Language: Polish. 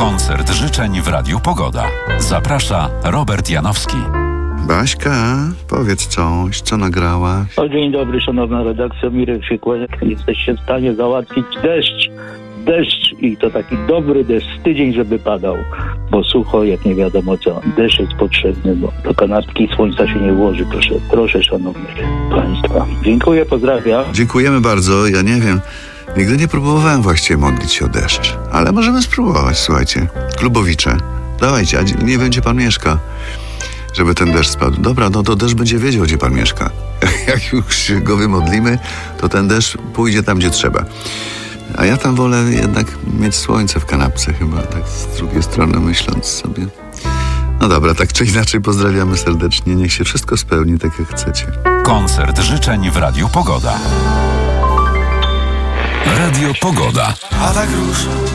Koncert życzeń w Radiu Pogoda. Zaprasza Robert Janowski. Baśka, powiedz coś, co nagrała? Dzień dobry, szanowna redakcja, Mirek się kłania. Jesteście w stanie załatwić deszcz i to taki dobry deszcz z tydzień, żeby padał, bo sucho jak nie wiadomo co. Deszcz jest potrzebny, bo do kanapki słońca się nie włoży, proszę szanownych państwa. Dziękuję, pozdrawiam. Dziękujemy bardzo, ja nie wiem, nigdy nie próbowałem właściwie modlić się o deszcz, ale możemy spróbować, słuchajcie. Klubowicze, dawajcie, a nie wiem, gdzie pan mieszka, żeby ten deszcz spadł. Dobra, no to deszcz będzie wiedział, gdzie pan mieszka. Jak już go wymodlimy, to ten deszcz pójdzie tam, gdzie trzeba. A ja tam wolę jednak mieć słońce w kanapce chyba, tak z drugiej strony myśląc sobie. No dobra, tak czy inaczej pozdrawiamy serdecznie. Niech się wszystko spełni tak, jak chcecie. Koncert życzeń w Radiu Pogoda. Radio Pogoda. A tak róż